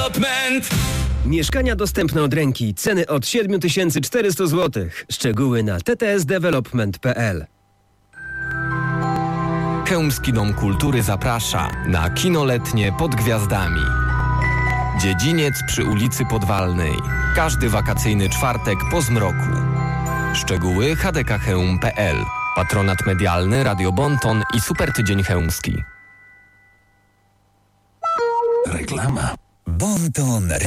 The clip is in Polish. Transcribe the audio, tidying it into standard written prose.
Development. Mieszkania dostępne od ręki. Ceny od 7400 zł. Szczegóły na ttsdevelopment.pl. Chełmski Dom Kultury zaprasza na kino letnie pod gwiazdami. Dziedziniec przy ulicy Podwalnej. Każdy wakacyjny czwartek po zmroku. Szczegóły hdkchełm.pl. Patronat medialny Radio Bonton i Super Tydzień Chełmski. Reklama. Bonton